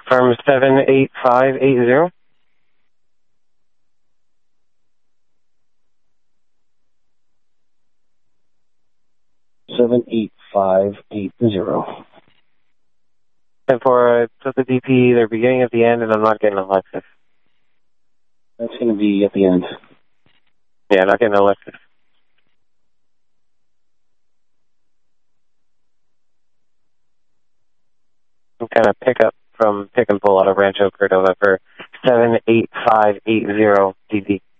Firm 78580. And for the DP, they're beginning at the end, and I'm not getting a Lexus. That's going to be at the end. Yeah, not getting a Lexus. Some kind of pickup from pick and pull out of Rancho Cordova for 78580 DP.